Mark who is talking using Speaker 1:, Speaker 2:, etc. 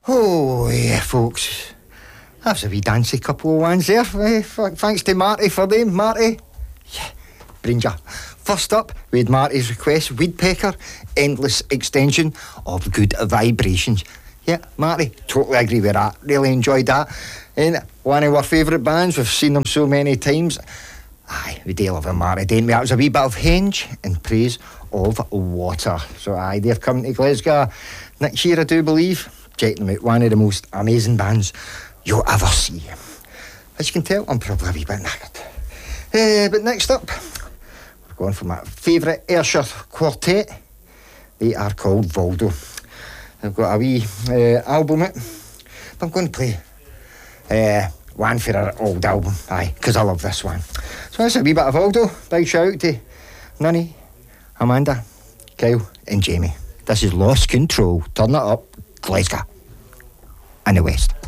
Speaker 1: Oh, yeah, folks. That's a wee dancey couple of ones there. Thanks to Marty for them. Marty, yeah, Bringer. First up, we had Marty's request, Weedpecker, Endless Extension of Good Vibrations. Yeah, Marty, totally agree with that. Really enjoyed that. And one of our favourite bands, we've seen them so many times. Aye, we do love them, Marty, don't we? That was a wee bit of Henge in praise of water. So aye, they're coming to Glasgow next year, I do believe. Check them out, one of the most amazing bands you'll ever see. As you can tell, I'm probably a wee bit knackered. But next up, we're going for my favourite Ayrshire quartet. They are called Valdo. They've got a wee album out. But I'm going to play one for our old album, aye, because I love this one. So that's a wee bit of Valdo. Big shout out to Nunny, Amanda, Kyle and Jamie. This is Lost Control. Turn it up, Glasgow and the West.